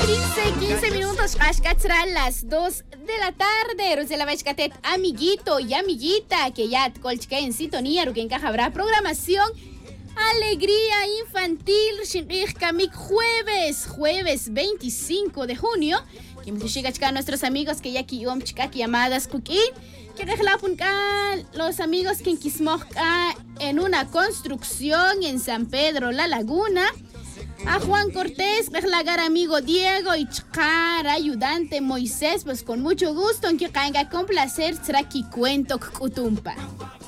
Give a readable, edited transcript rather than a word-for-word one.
15 minutos, serán las 2 de la tarde. Rosela Vachcatet, amiguito y amiguita, que ya colchque en sintonía, que encaja habrá programación. Alegría infantil, jueves 25 de junio. Que me llega a nuestros amigos que ya aquí llamadas cookie. Que los amigos que en una construcción en San Pedro La Laguna. A Juan Cortés, lagar amigo Diego y Chcar, ayudante Moisés, pues con mucho gusto, en que caiga con placer, será que cuento kutumpa.